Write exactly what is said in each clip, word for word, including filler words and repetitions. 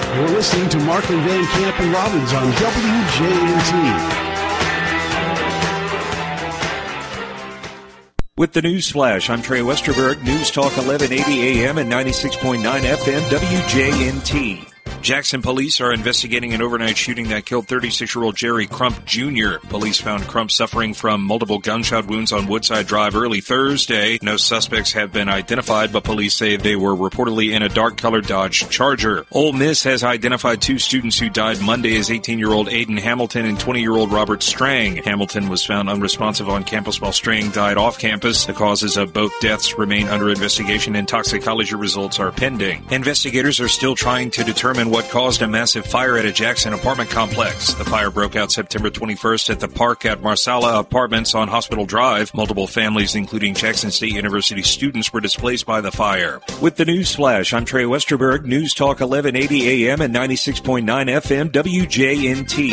You're listening to Markley, Van Camp, and Robbins on W J N T. With the News Flash, I'm Trey Westerberg, News Talk eleven eighty A M and ninety-six point nine F M W J N T. Jackson police are investigating an overnight shooting that killed thirty-six-year-old Jerry Crump Junior Police found Crump suffering from multiple gunshot wounds on Woodside Drive early Thursday. No suspects have been identified, but police say they were reportedly in a dark-colored Dodge Charger. Ole Miss has identified two students who died Monday as eighteen-year-old Aiden Hamilton and twenty-year-old Robert Strang. Hamilton was found unresponsive on campus while Strang died off campus. The causes of both deaths remain under investigation and toxicology results are pending. Investigators are still trying to determine what caused a massive fire at a Jackson apartment complex. The fire broke out September twenty-first at the park at Marsala Apartments on Hospital Drive. Multiple families, including Jackson State University students, were displaced by the fire. With the News Flash, I'm Trey Westerberg, News Talk eleven eighty A M and ninety-six point nine F M W J N T.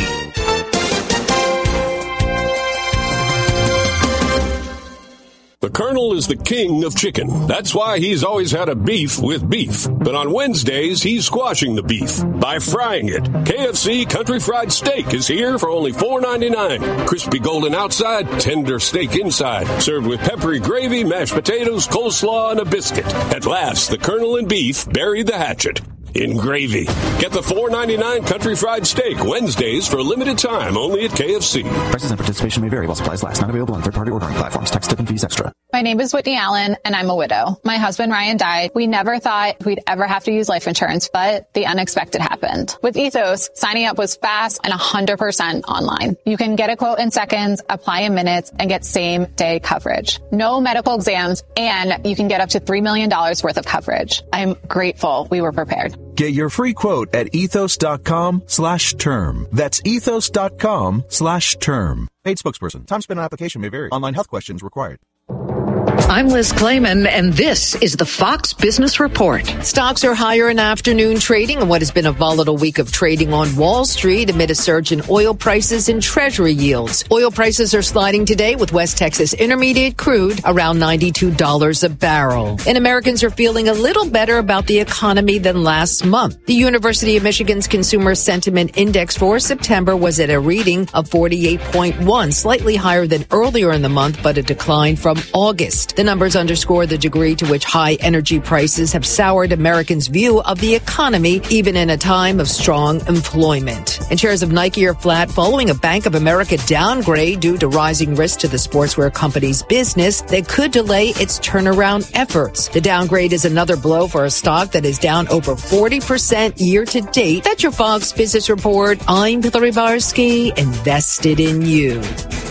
The Colonel is the king of chicken. That's why he's always had a beef with beef. But on Wednesdays, he's squashing the beef by frying it. K F C Country Fried Steak is here for only four ninety-nine. Crispy golden outside, tender steak inside. Served with peppery gravy, mashed potatoes, coleslaw, and a biscuit. At last, the Colonel and beef buried the hatchet in gravy. Get the four ninety-nine Country Fried Steak Wednesdays for a limited time only at K F C. Prices and participation may vary while supplies last. Not available on third-party ordering platforms. Tax, tip, and fees extra. My name is Whitney Allen, and I'm a widow. My husband, Ryan, died. We never thought we'd ever have to use life insurance, but the unexpected happened. With Ethos, signing up was fast and one hundred percent online. You can get a quote in seconds, apply in minutes, and get same-day coverage. No medical exams, and you can get up to three million dollars worth of coverage. I'm grateful we were prepared. Get your free quote at ethos.com slash term. That's ethos.com slash term. Paid spokesperson. Time spent on application may vary. Online health questions required. I'm Liz Clayman, and this is the Fox Business Report. Stocks are higher in afternoon trading in what has been a volatile week of trading on Wall Street amid a surge in oil prices and Treasury yields. Oil prices are sliding today with West Texas Intermediate crude around ninety-two dollars a barrel. And Americans are feeling a little better about the economy than last month. The University of Michigan's Consumer Sentiment Index for September was at a reading of forty-eight point one, slightly higher than earlier in the month, but a decline from August. The numbers underscore the degree to which high energy prices have soured Americans' view of the economy, even in a time of strong employment. And shares of Nike are flat following a Bank of America downgrade due to rising risk to the sportswear company's business that could delay its turnaround efforts. The downgrade is another blow for a stock that is down over forty percent year to date. That's your Fox Business Report. I'm Hillary Barsky, invested in you.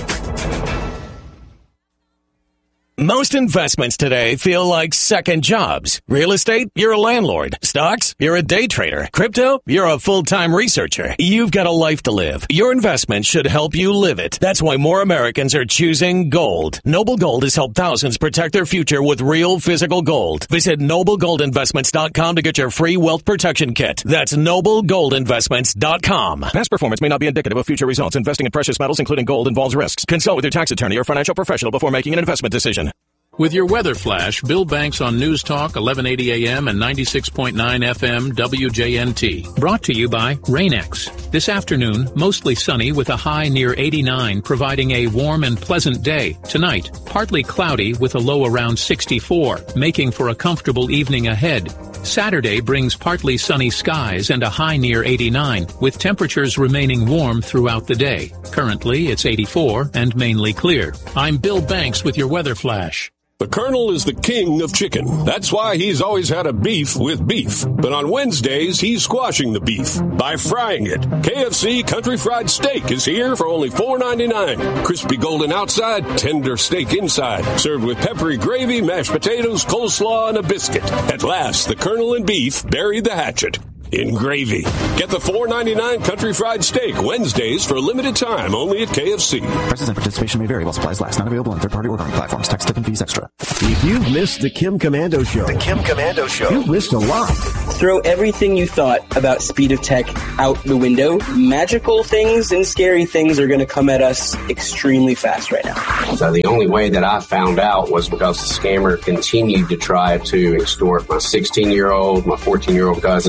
Most investments today feel like second jobs. Real estate, you're a landlord. Stocks, you're a day trader. Crypto, you're a full-time researcher. You've got a life to live. Your investment should help you live it. That's why more Americans are choosing gold. Noble Gold has helped thousands protect their future with real physical gold. Visit noble gold investments dot com to get your free wealth protection kit. That's noble gold investments dot com. Past performance may not be indicative of future results. Investing in precious metals, including gold, involves risks. Consult with your tax attorney or financial professional before making an investment decision. With your weather flash, Bill Banks on News Talk eleven eighty A M and ninety-six point nine F M W J N T. Brought to you by Rain-X. This afternoon, mostly sunny with a high near eighty-nine, providing a warm and pleasant day. Tonight, partly cloudy with a low around sixty-four, making for a comfortable evening ahead. Saturday brings partly sunny skies and a high near eighty-nine, with temperatures remaining warm throughout the day. Currently, it's eighty-four and mainly clear. I'm Bill Banks with your weather flash. The Colonel is the king of chicken. That's why he's always had a beef with beef. But on Wednesdays, he's squashing the beef by frying it. K F C Country Fried Steak is here for only four ninety-nine. Crispy golden outside, tender steak inside. Served with peppery gravy, mashed potatoes, coleslaw, and a biscuit. At last, the Colonel and beef buried the hatchet in gravy. Get the four ninety-nine Country Fried Steak Wednesdays for a limited time only at K F C. Prices and participation may vary while supplies last. Not available on third-party ordering platforms. Tax, tip, and fees extra. If you've missed the Kim Komando Show, The Kim Komando Show, you've missed a lot. Throw everything you thought about speed of tech out the window. Magical things and scary things are going to come at us extremely fast right now. So the only way that I found out was because the scammer continued to try to extort my sixteen-year-old, my fourteen-year-old cousin, and then my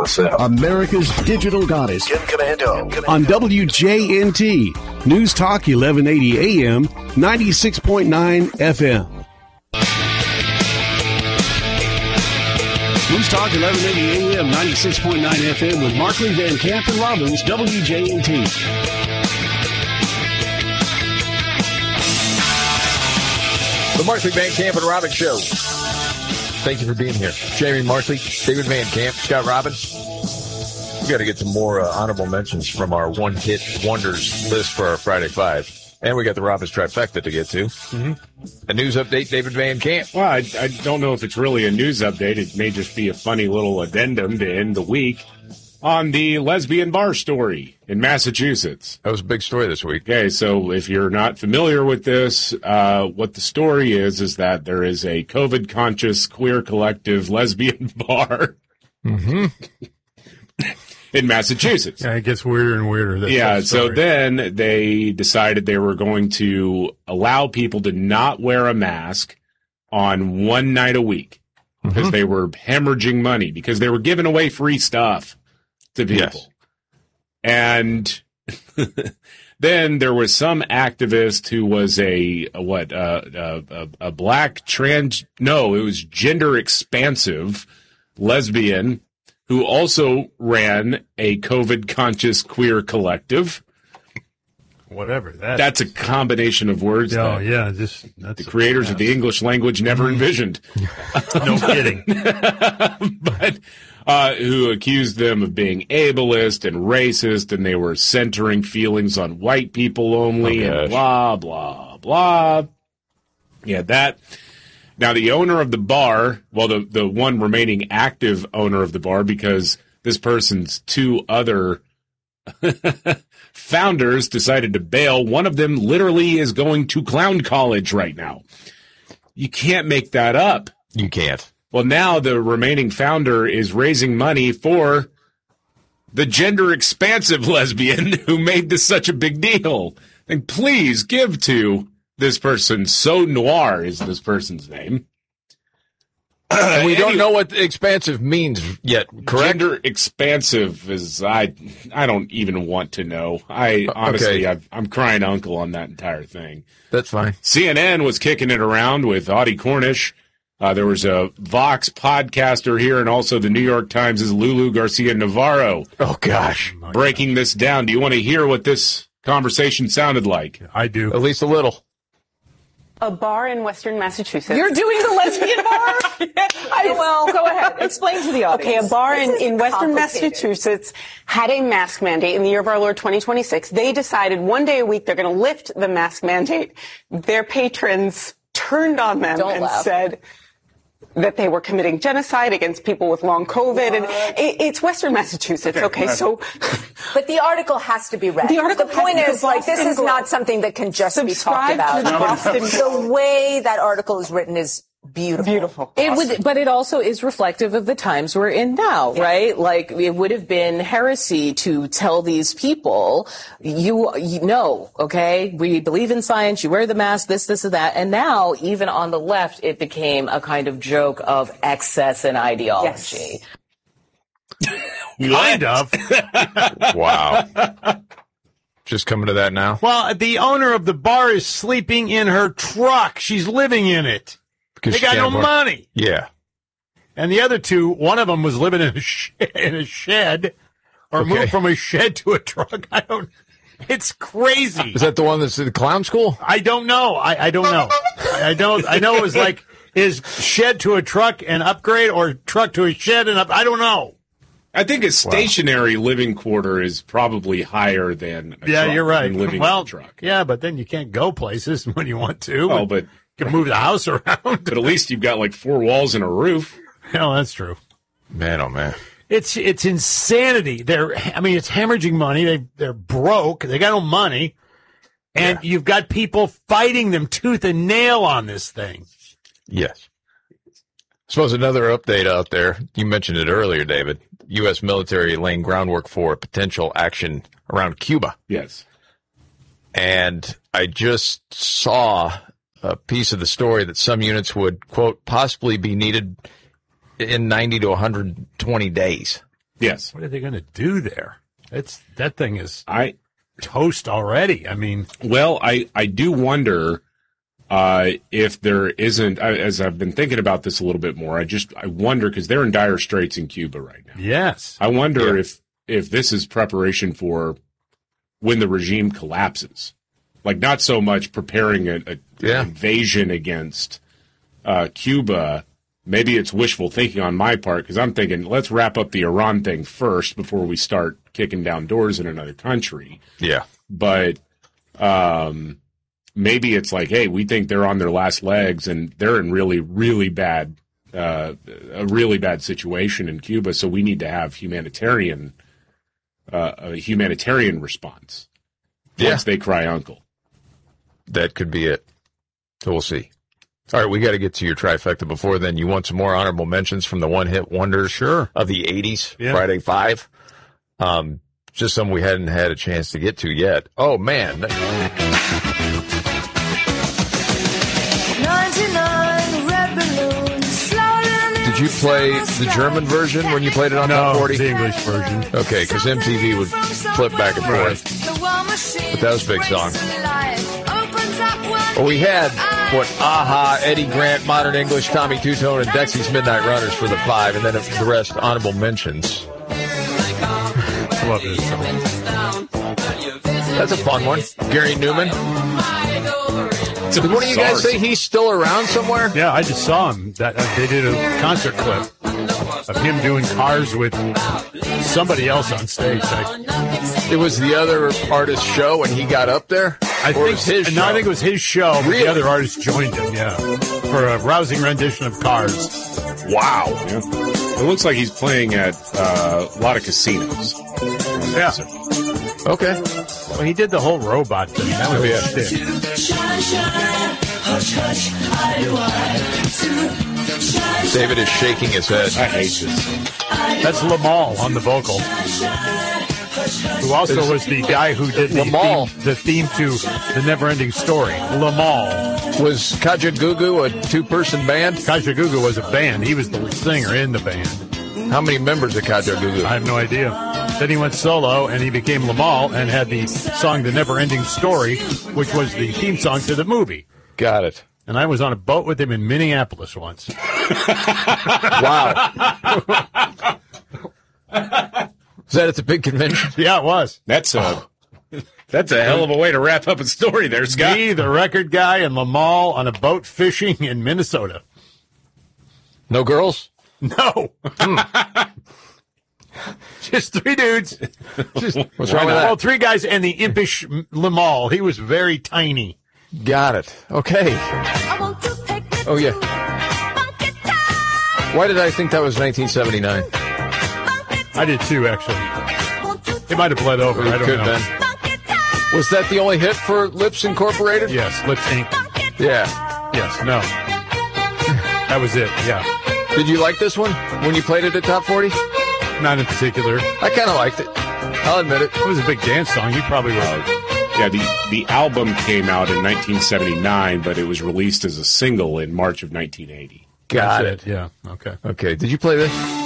myself. America's digital goddess. Kim Commando. On W J N T. News Talk eleven eighty A M, ninety-six point nine F M. News Talk eleven eighty A M, ninety-six point nine F M with Markley, Van Camp, and Robbins, W J N T. The Markley, Van Camp, and Robbins Show. Thank you for being here. Jamie Markley, David Van Camp, Scott Robbins. We got to get some more uh, honorable mentions from our one-hit wonders list for our Friday Five. And we got the Robbins trifecta to get to. Mm-hmm. A news update, David Van Camp. Well, I, I don't know if it's really a news update. It may just be a funny little addendum to end the week on the lesbian bar story in Massachusetts. That was a big story this week. Okay, so if you're not familiar with this, uh, what the story is, is that there is a COVID-conscious queer collective lesbian bar mm-hmm. in Massachusetts. Yeah, it gets weirder and weirder. That's yeah, so then they decided they were going to allow people to not wear a mask on one night a week because mm-hmm. they were hemorrhaging money because they were giving away free stuff to people. Yes. And then there was some activist who was a, a what, uh, a, a black trans, no, it was gender expansive lesbian who also ran a COVID-conscious queer collective. Whatever. That that's is. a combination of words oh, that yeah, just that's the creators a, of the English language never envisioned. No kidding. But uh, who accused them of being ableist and racist, and they were centering feelings on white people only, oh, and blah, blah, blah. Yeah, that... Now, the owner of the bar, well, the, the one remaining active owner of the bar, because this person's two other founders decided to bail. One of them literally is going to clown college right now. You can't make that up. You can't. Well, now the remaining founder is raising money for the gender expansive lesbian who made this such a big deal. And please give to this person. So Noir is this person's name. And we don't know what expansive means yet, correct? Gender expansive is, I I don't even want to know. I honestly, okay. I've, I'm crying uncle on that entire thing. That's fine. C N N was kicking it around with Audie Cornish. Uh, there was a Vox podcaster here, and also the New York Times' Lulu Garcia Navarro. Oh, gosh. Breaking this down. Do you want to hear what this conversation sounded like? I do. At least a little. A bar in Western Massachusetts. You're doing the lesbian bar? I, well, go ahead. Explain to the audience. Okay, a bar in, in Western Massachusetts had a mask mandate in the year of our Lord twenty twenty-six. They decided one day a week they're going to lift the mask mandate. Their patrons turned on them Don't and laugh. said that they were committing genocide against people with long COVID. What? And it, it's Western Massachusetts. Okay, okay so... But the article has to be read. The, article the point is, the like, this is not something that can just Subscribe be talked about. To the, Boston the way that article is written is beautiful. Beautiful. It awesome. would, but it also is reflective of the times we're in now, yeah. right? Like, it would have been heresy to tell these people, you, you know, okay, we believe in science, you wear the mask, this, this, and that. And now, even on the left, it became a kind of joke of excess and ideology. Yes. Kind of. Wow. Just coming to that now? Well, the owner of the bar is sleeping in her truck. She's living in it. Because they got no work. money. Yeah. And the other two, one of them was living in a, sh- in a shed or okay. moved from a shed to a truck. I don't, it's crazy. Is that the one that's in the clown school? I don't know. I, I don't know. I don't, I know it was like his shed to a truck and upgrade or truck to a shed and up. I don't know. I think a stationary wow. living quarter is probably higher than a yeah, truck you're right. Living well, in a truck. Yeah, but then you can't go places when you want to. Oh, but you can move the house around. But at least you've got like four walls and a roof. No, that's true. Man, oh man, it's it's insanity. They're I mean, it's hemorrhaging money. They they're broke. They got no money, and yeah. you've got people fighting them tooth and nail on this thing. Yes. I suppose another update out there. You mentioned it earlier, David. U S military laying groundwork for potential action around Cuba. Yes. And I just saw a piece of the story that some units would, quote, possibly be needed in ninety to one hundred twenty days. Yes. What are they going to do there? It's that thing is I toast already. I mean, well, I, I do wonder uh, if there isn't, as I've been thinking about this a little bit more, I just I wonder, because they're in dire straits in Cuba right now. Yes. I wonder yeah. if if this is preparation for when the regime collapses. Like, not so much preparing a, a yeah. an invasion against uh, Cuba. Maybe it's wishful thinking on my part, because I'm thinking, let's wrap up the Iran thing first before we start kicking down doors in another country. Yeah. But um, maybe it's like, hey, we think they're on their last legs, and they're in really, really bad, uh, a really bad situation in Cuba, so we need to have humanitarian, uh, a humanitarian response yeah. once they cry uncle. That could be it. So we'll see. All right, we got to get to your trifecta. Before then, you want some more honorable mentions from the one-hit wonders sure. of the eighties, yeah. Friday Five? Um, just some we hadn't had a chance to get to yet. Oh, man. ninety-nine red balloons floating. Did you play the German version when you played it on no, Top forty? The English version. Okay, because M T V would flip back and forth. But that was a big song. Well, we had, what, Aha, Eddie Grant, Modern English, Tommy Two-Tone, and Dexy's Midnight Runners for the five, and then the rest, honorable mentions. I love this song. That's a fun one. Gary Newman. Did one of you guys say he's still around somewhere? Yeah, I just saw him. That uh, they did a concert clip of him doing Cars with somebody else on stage. I, it was the other artist's show, and he got up there? I or think it was his no, show? I think it was his show. But Really? the other artist joined him. Yeah, for a rousing rendition of Cars. Wow. Yeah. It looks like he's playing at uh, a lot of casinos. Yeah. Okay. Well, he did the whole robot thing. That was yeah. his shtick. David is shaking his head. I hate this. That's Lamal on the vocal. Who also was the guy who did the Lamal. theme, the theme to The Neverending Story. Lamal. Was Kaja Gugu a two-person band? Kaja Gugu was a band. He was the singer in the band. How many members of Kaja Gugu? I have no idea. Then he went solo, and he became Lamal and had the song The Neverending Story, which was the theme song to the movie. Got it. And I was on a boat with him in Minneapolis once. Wow. Was that at the big convention? Yeah, it was. That's a that's a hell of a way to wrap up a story there, Scott. Me, the record guy, and Lamal on a boat fishing in Minnesota. No girls? No. Just three dudes. Just, What's wrong with that? Well, three guys and the impish Lamal. He was very tiny. Got it. Okay. Oh, yeah. Why did I think that was nineteen seventy-nine? I did too, actually. It might have bled over. It I don't could know. then. Was that the only hit for Lips Incorporated? Yes, Lips Incorporated. Yeah. Yes, no. That was it, yeah. Did you like this one when you played it at Top forty? Not in particular. I kind of liked it. I'll admit it. It was a big dance song. You probably wrote it. Yeah, the, the album came out in nineteen seventy-nine, but it was released as a single in March of nineteen eighty. Got That's it. Yeah, okay. Okay. Did you play this?